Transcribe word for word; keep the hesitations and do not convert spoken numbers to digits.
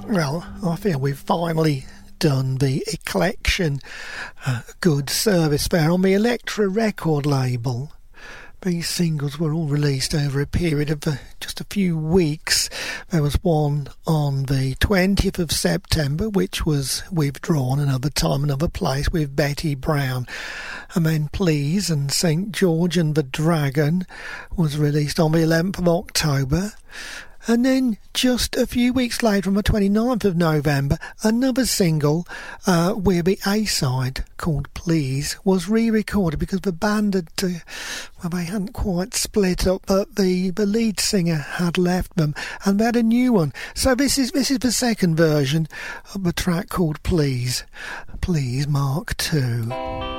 Well, I feel we've finally done the Eclection uh, good service there on the Elektra record label. These singles were all released over a period of uh, just a few weeks. There was one on the twentieth of September, which was Withdrawn, Another Time, Another Place with Betty Brown. And then Please and Saint George and the Dragon was released on the eleventh of October. And then just a few weeks later, on the twenty-ninth of November, another single uh, where the A-side, called Please, was re-recorded because the band had, uh, well, they hadn't quite split up, but the, the lead singer had left them, and they had a new one. So this is this is the second version of the track called Please. Please, Mark two.